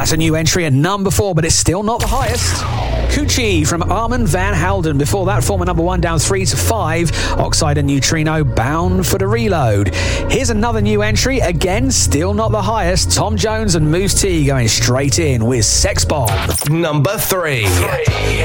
That's a new entry at number 4, but it's still not the highest. Coochie from Armand Van Helden. Before that, former number 1, down 3 to 5. Oxide and Neutrino, Bound for the Reload. Here's another new entry, again, still not the highest. Tom Jones and Moose T going straight in with Sex Bomb. Number 3.